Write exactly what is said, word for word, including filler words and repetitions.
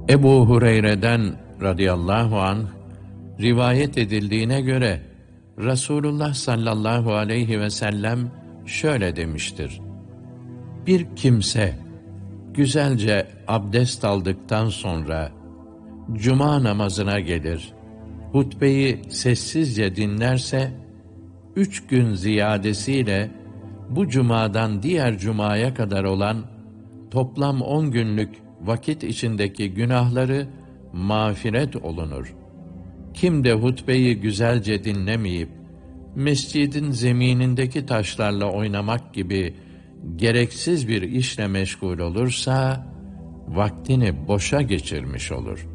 Ebu Hureyre'den radıyallahu anh rivayet edildiğine göre Resulullah sallallahu aleyhi ve sellem şöyle demiştir: Bir kimse güzelce abdest aldıktan sonra cuma namazına gelir, hutbeyi sessizce dinlerse, üç gün ziyadesiyle bu cumadan diğer cumaya kadar olan toplam on günlük vakit içindeki günahları mağfiret olunur. Kim de hutbeyi güzelce dinlemeyip, mescidin zeminindeki taşlarla oynamak gibi gereksiz bir işle meşgul olursa, vaktini boşa geçirmiş olur.''